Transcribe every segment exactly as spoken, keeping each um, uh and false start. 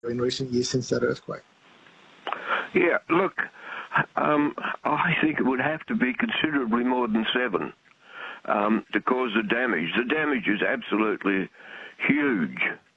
in recent years since that earthquake. Yeah, look, um, I think it would have to be considerably more than seven um, to cause the damage. The damage is absolutely huge.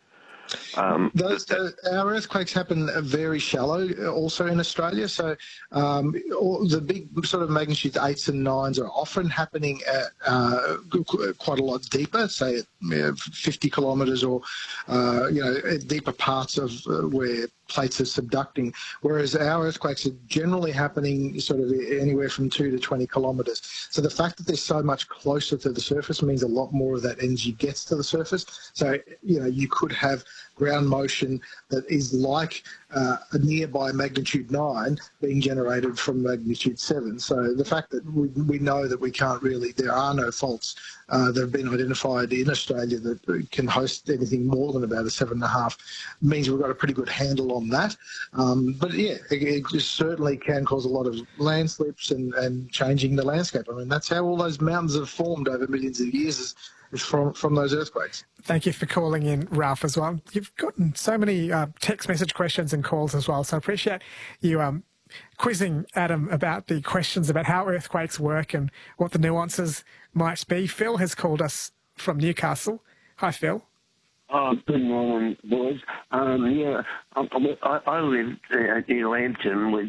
Um, Those, uh, our earthquakes happen very shallow also in Australia, so um, all the big sort of magnitude eights and nines are often happening at uh, quite a lot deeper, say at you know, fifty kilometres or uh, you know at deeper parts of uh, where plates are subducting, whereas our earthquakes are generally happening sort of anywhere from two to twenty kilometres. So the fact that they're so much closer to the surface means a lot more of that energy gets to the surface. So, you know, you could have ground motion that is like uh, a nearby magnitude nine being generated from magnitude seven. So the fact that we, we know that we can't really, there are no faults uh, that have been identified in Australia that can host anything more than about a seven and a half means we've got a pretty good handle on that. Um, but yeah, it, it certainly can cause a lot of landslips and, and changing the landscape. I mean, that's how all those mountains have formed over millions of years is, is from, from those earthquakes. Thank you for calling in, Ralph, as well. You've gotten so many uh, text message questions and calls as well, so I appreciate you um, quizzing Adam about the questions about how earthquakes work and what the nuances might be. Phil has called us from Newcastle. Hi, Phil. Oh, good morning, boys. Um, yeah, I, I, I live near Lambton, which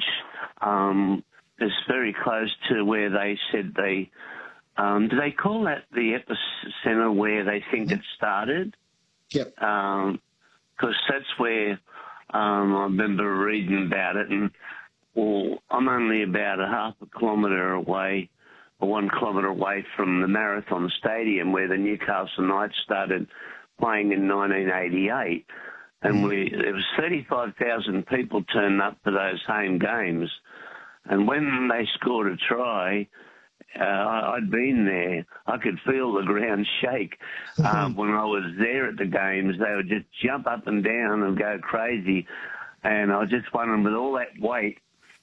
um, is very close to where they said they... Um, do they call that the epicentre where they think it started? Yep. Because um, that's where um, I remember reading about it, and well, I'm only about a half a kilometre away, or one kilometre away from the Marathon Stadium where the Newcastle Knights started playing in nineteen eighty-eight, and we there was thirty-five thousand people turned up for those home games, and when they scored a try, uh, I'd been there. I could feel the ground shake uh, when I was there at the games. They would just jump up and down and go crazy, and I was just wondering, with all that weight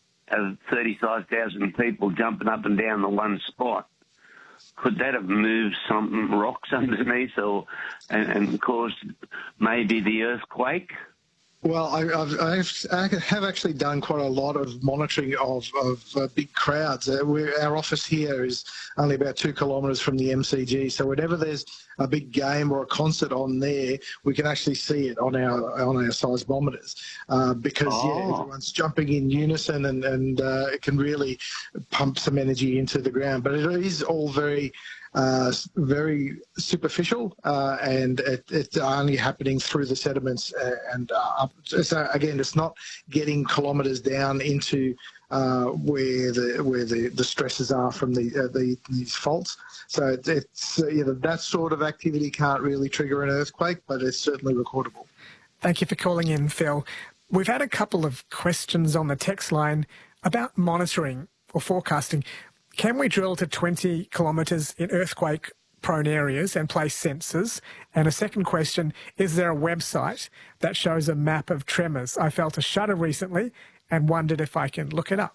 of thirty-five thousand people jumping up and down the one spot, could that have moved some rocks underneath or and, and caused maybe the earthquake? Well, I, I've, I've, I have actually done quite a lot of monitoring of, of uh, big crowds. Uh, we're, our office here is only about two kilometres from the M C G, so whenever there's a big game or a concert on there, we can actually see it on our on our seismometers uh, because oh. yeah, everyone's jumping in unison and and uh, it can really pump some energy into the ground. But it is all very. Uh, very superficial, uh, and it, it's only happening through the sediments. Uh, and uh, up. So again, it's not getting kilometres down into uh, where the where the, the stresses are from the, uh, the these faults. So it, it's uh, you know, that sort of activity can't really trigger an earthquake, but it's certainly recordable. Thank you for calling in, Phil. We've had a couple of questions on the text line about monitoring or forecasting. Can we drill to twenty kilometres in earthquake-prone areas and place sensors? And a second question, is there a website that shows a map of tremors? I felt a shudder recently and wondered if I can look it up.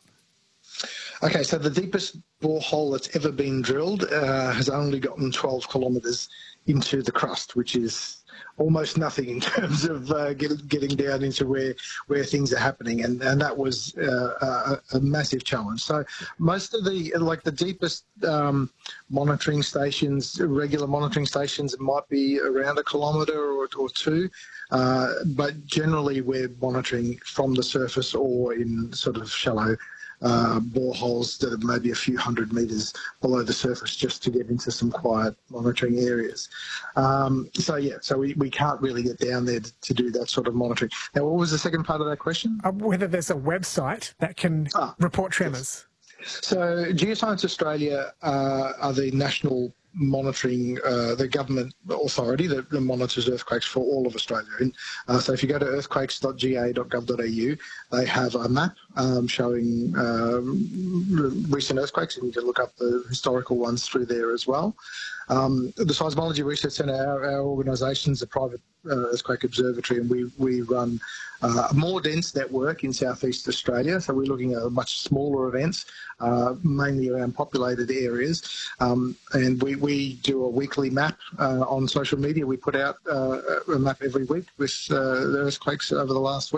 Okay, so the deepest borehole that's ever been drilled uh, has only gotten twelve kilometres into the crust, which is almost nothing in terms of uh, get, getting down into where where things are happening, and and that was uh, a, a massive challenge. So most of the like the deepest um, monitoring stations, regular monitoring stations, might be around a kilometre or, or two. Uh, but generally, we're monitoring from the surface or in sort of shallow uh, boreholes that are maybe a few hundred metres below the surface, just to get into some quiet monitoring areas. Um, so yeah, so we, we can't really get down there to, to do that sort of monitoring. Now, what was the second part of that question? Uh, whether there's a website that can ah, report tremors. Yes. So Geoscience Australia uh, are the national monitoring, uh, the government authority that monitors earthquakes for all of Australia. And, uh, so if you go to earthquakes dot g a dot gov dot a u, they have a map um, showing um, recent earthquakes, and you can look up the historical ones through there as well. Um, the Seismology Research Centre, our, our organisation is a private uh, earthquake observatory, and we, we run uh, a more dense network in southeast Australia. So we're looking at much smaller events, uh, mainly around populated areas. Um, and we, we do a weekly map uh, on social media. We put out uh, a map every week with uh, the earthquakes over the last week.